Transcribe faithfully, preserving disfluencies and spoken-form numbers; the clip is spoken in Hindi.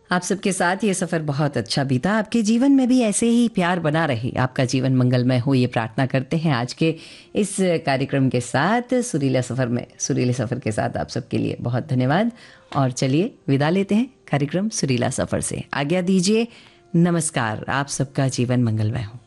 आप सबके साथ ये सफ़र बहुत अच्छा बीता। आपके जीवन में भी ऐसे ही प्यार बना रहे, आपका जीवन मंगलमय हो, ये प्रार्थना करते हैं। आज के इस कार्यक्रम के साथ सुरीला सफ़र में सुरीले सफ़र के साथ आप सबके लिए बहुत धन्यवाद। और चलिए विदा लेते हैं कार्यक्रम सुरीला सफ़र से। आज्ञा दीजिए, नमस्कार। आप सबका जीवन मंगलमय हो।